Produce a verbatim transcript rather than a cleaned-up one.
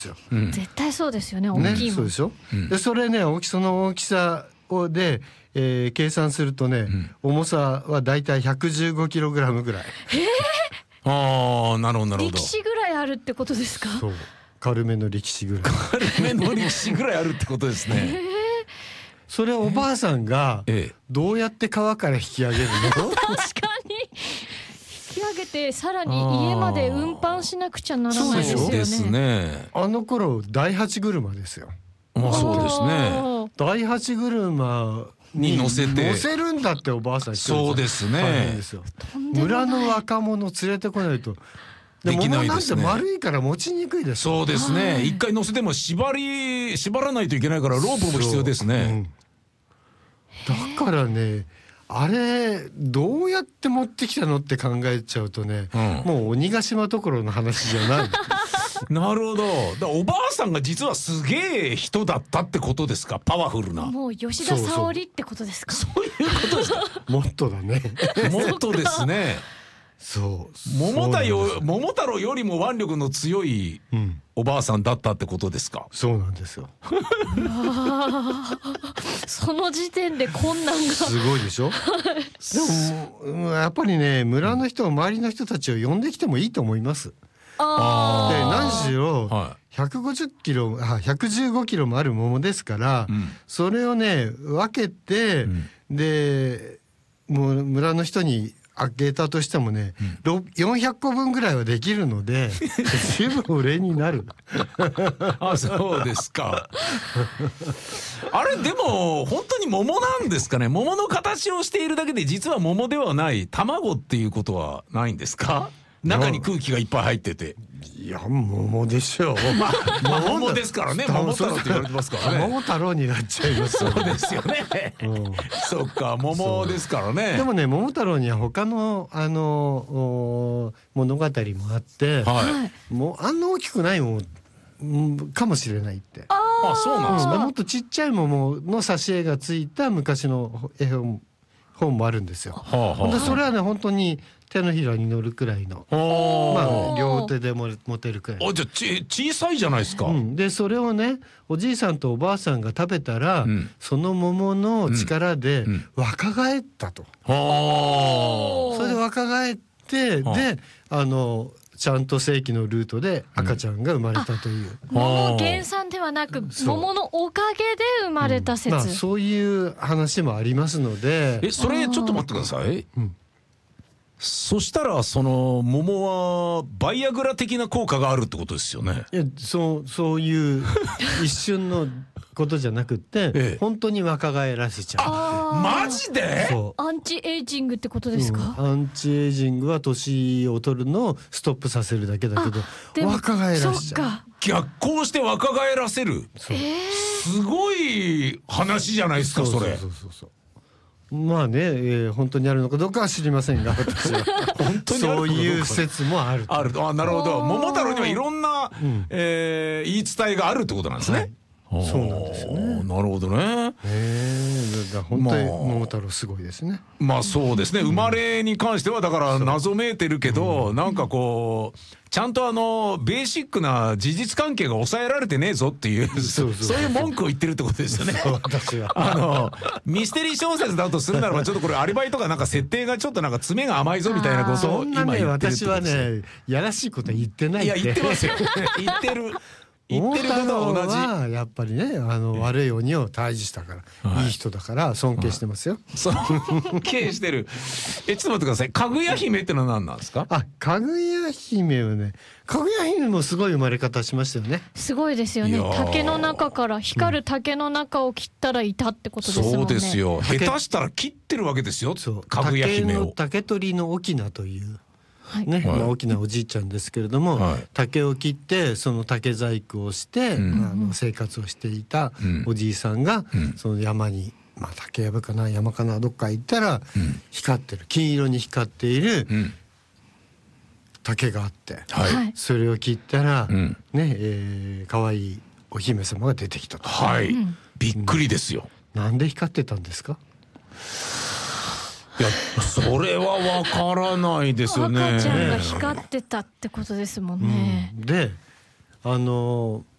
うん、 絶対そうですよね。大きいもん、ね、 そうでしょ、うん、でそれね、大きその大きさをで、えー、計算するとね、うん、重さはだいたい ひゃくじゅうごキログラム ぐらい。 えー、 ああ、なるほどなるほど。 力士ぐらいあるってことですか？ そう、軽めの力士ぐらい。 軽めの力士ぐらいあるってことですね。えー、 それおばあさんがどうやって川から引き上げるの？ 確かに引き上げてさらに家まで運搬しなくちゃならないですよね。 そうですね。 あの頃大八車ですよ。 まあそうですね。 大八車に乗せて乗せるんだっておばあさん言ってる。 そうですね。 ですよ。村の若者連れてこないと。できないですね。丸いから持ちにくいです。 そうですね。一回乗せても縛り縛らないといけないからロープも必要ですね。 うん、だからね、あれどうやって持ってきたのって考えちゃうとね、うん、もう鬼ヶ島どころの話じゃない。 なるほど。だおばあさんが実はすげえ人だったってことですか？パワフルな。 もう吉田沙保里ってことですか？ そういうことですか？ もっとだね。 もっとですね。 そう桃太よ桃太郎よりも腕力の強いおばあさんだったってことですか？ そうなんですよ。 その時点で困難がすごいでしょ。でもやっぱりね、村の人、周りの人たちを呼んできてもいいと思います。あで何しろひゃくごじゅっキロ、あひゃくじゅうごキロもある桃ですから、うん、それをね分けて、うん、でもう村の人にあげたとしてもね、うん、よんひゃっこぶんぐらいはできるので十分お礼になる。 あ、そうですか。あれでも本当に桃なんですかね？桃の形をしているだけで実は桃ではない卵っていうことはないんですか？中に空気がいっぱい入ってて。 いや桃でしょう。 まあ桃ですからね。桃太郎って言われてますからね。 桃太郎になっちゃいます。 そうですよね。うん、そっか、桃ですからね。 でもね、桃太郎には他のあの物語もあって、はい、もうあんな大きくないもかもしれないって。 ああ、そうなんですか。 もっとちっちゃい桃の挿絵がついた昔の絵本本もあるんですよ。はあはあ、でそれはね本当に手のひらに乗るくらいの、まあ両手でも持てるくらい。 あ、じゃあち小さいじゃないですか。 うん、でそれをねおじいさんとおばあさんが食べたら、うん、その桃の力で若返ったと。うんうん、それで若返って、うん、であのちゃんと正規のルートで赤ちゃんが生まれたという、 うん、桃原産ではなく桃のおかげで生まれた説、 うん、まあ、そういう話もありますので。 えそれちょっと待ってください。うん、そしたらその桃はバイアグラ的な効果があるってことですよね。 いや、そうそういう一瞬のことじゃなくて、ええ、本当に若返らせちゃう。 あ、マジで？ アンチエイジングってことですか？ うん、アンチエイジングは年を取るのをストップさせるだけだけど、若返らせちゃう。 逆行して若返らせる。そう、すごい話じゃないですかそれ。そうそうそうそう。 まあね、えー、本当にあるのかどうかは知りませんが、私は本当にそういう説もある。 ある。あ、なるほど。桃太郎にはいろんな、うん、えー、言い伝えがあるってことなんですね。はい、 そうなんですよね。 なるほどね。 へえ、だ本当に桃太郎すごいですね。 まあそうですね。生まれに関してはだから謎めいてるけど、うん、なんかこうちゃんとあのベーシックな事実関係が抑えられてねえぞっていうそういう文句を言ってるってことですよね。 私はあのミステリー小説だとするならばちょっとこれアリバイとかなんか設定がちょっとなんか詰めが甘いぞみたいなことを今言ってるってことです。 私はね、やらしいこと言ってないって。 いや言ってますよ。言ってる。言ってることは同じ。 はやっぱりね、あの悪い鬼を退治したから、はい、いい人だから尊敬してますよ。 尊敬してる。え、ちょっと待ってください。かぐや姫ってのは何なんですか？ あ、かぐや姫はね、かぐや姫もすごい生まれ方しましたよね。 すごいですよね。竹の中から光る竹の中を切ったらいたってことですもんね。 そうですよ。下手したら切ってるわけですよ。かぐや姫を。 竹取の翁という。ね、はい、まあ、大きなおじいちゃんですけれども、はい、竹を切ってその竹細工をして、うん、あの生活をしていたおじいさんが、うん、その山に、まあ、竹やぶかな山かなどっか行ったら、うん、光ってる金色に光っている、うん、竹があって、はい、それを切ったら、うん、ね、えー、可愛いお姫様が出てきたと。 はい、うん、びっくりですよ。 なんで光ってたんですか？ いや、それはわからないですよね。 赤ちゃんが光ってたってことですもんね。 うん、で、あの